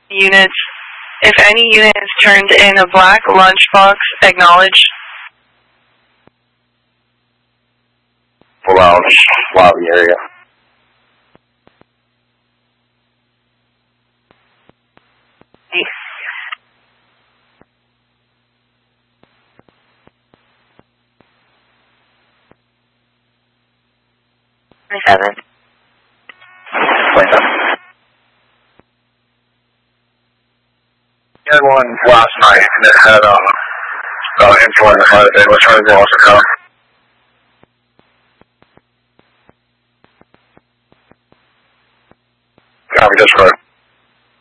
Units. If any unit is turned in a black lunchbox, acknowledge. Lounge lobby area. Seven. We had one last night and it had influenza in it. It was trying to go off the cuff. Copy, Discord.